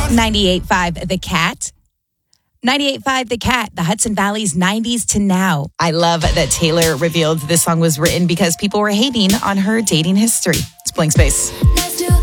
98.5 The Cat. 98.5 The Cat, the Hudson Valley's 90s to now. I love that Taylor revealed this song was written because people were hating on her dating history. It's Blank Space.